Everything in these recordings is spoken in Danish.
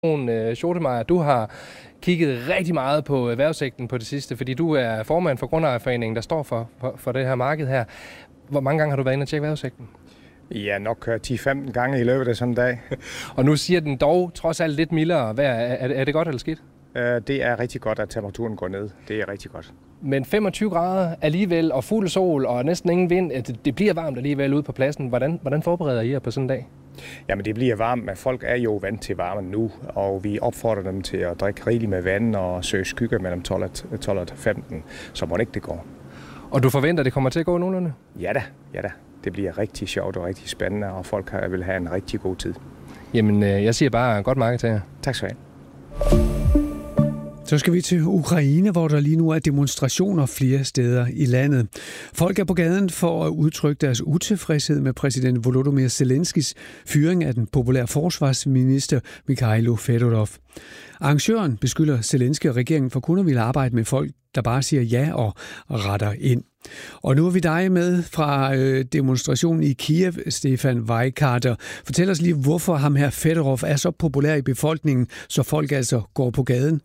Schotemeyer, du har kigget rigtig meget på vejrudsigten på det sidste, fordi du er formand for Grundejerforeningen, der står for det her marked her. Hvor mange gange har du været inde og tjekke vejrudsigten? Ja, nok 10-15 gange i løbet af sådan en dag. Og nu siger den dog trods alt lidt mildere vejr. Er det godt eller skidt? Det er rigtig godt, at temperaturen går ned. Det er rigtig godt. Men 25 grader alligevel, og fuld sol og næsten ingen vind. Det bliver varmt alligevel ude på pladsen. Hvordan forbereder I jer på sådan en dag? Jamen det bliver varmt, men folk er jo vant til varmen nu, og vi opfordrer dem til at drikke rigeligt med vand og søge skygge mellem 12 og 15, så må det ikke det går. Og du forventer, det kommer til at gå nogenlunde? Ja da. Det bliver rigtig sjovt og rigtig spændende, og folk vil have en rigtig god tid. Jamen, jeg siger bare godt marked til jer. Tak skal du have. Så skal vi til Ukraine, hvor der lige nu er demonstrationer flere steder i landet. Folk er på gaden for at udtrykke deres utilfredshed med præsident Volodymyr Zelenskis fyring af den populære forsvarsminister Mikhailo Fedorov. Arrangøren beskylder Zelensky og regeringen for kun at ville arbejde med folk, der bare siger ja og retter ind. Og nu er vi dig med fra demonstrationen i Kiev, Stefan Weikarter. Fortæl os lige, hvorfor ham her Fedorov er så populær i befolkningen, så folk altså går på gaden.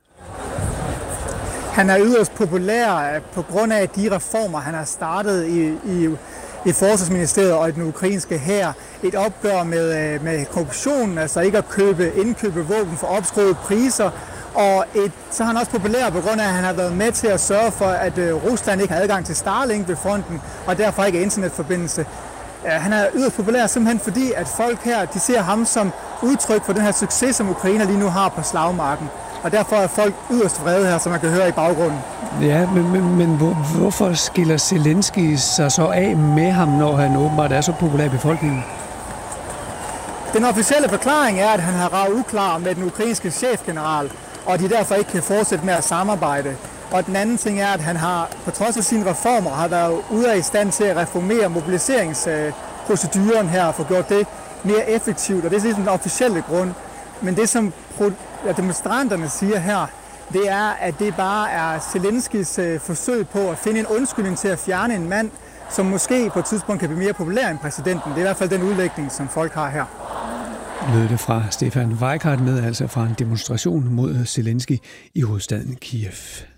Han er yderst populær på grund af de reformer, han har startet i Forsvarsministeriet og i den ukrainske hær. Et opgør med korruption, altså ikke at indkøbe våben for opskruede priser. Og så er han også populær på grund af, at han har været med til at sørge for, at Rusland ikke har adgang til Starlink ved fronten, og derfor ikke internetforbindelse. Han er yderst populær simpelthen fordi, at folk her de ser ham som udtryk for den her succes, som Ukraine lige nu har på slagmarken. Og derfor er folk yderst vrede her, som man kan høre i baggrunden. Ja, men hvorfor skiller Zelensky sig så af med ham, når han åbenbart er så populær i befolkningen? Den officielle forklaring er, at han har raget uklar med den ukrainske chefgeneral, og de derfor ikke kan fortsætte med at samarbejde. Og den anden ting er, at han har, på trods af sine reformer, har været ude af stand til at reformere mobiliseringsproceduren her og få gjort det mere effektivt, og det er sådan den officielle grund. Men det, som demonstranterne siger her, det er, at det bare er Zelenskys forsøg på at finde en undskyldning til at fjerne en mand, som måske på et tidspunkt kan blive mere populær end præsidenten. Det er i hvert fald den udlægning, som folk har her. Lød det fra Stefan Weikarter med, altså fra en demonstration mod Zelensky i hovedstaden Kiev.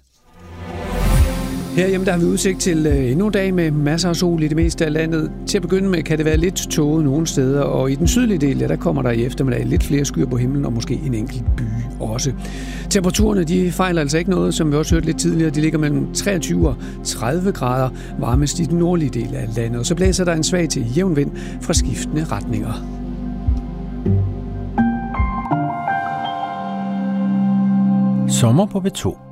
Herhjemme der har vi udsigt til endnu en dag med masser af sol i det meste af landet. Til at begynde med kan det være lidt tåget nogle steder, og i den sydlige del, der kommer der i eftermiddag lidt flere skyer på himlen, og måske en enkelt by også. Temperaturerne de fejler altså ikke noget, som vi også hørte lidt tidligere. De ligger mellem 23 og 30 grader varmest i den nordlige del af landet. Og så blæser der en svag til jævn vind fra skiftende retninger. Sommer på B2.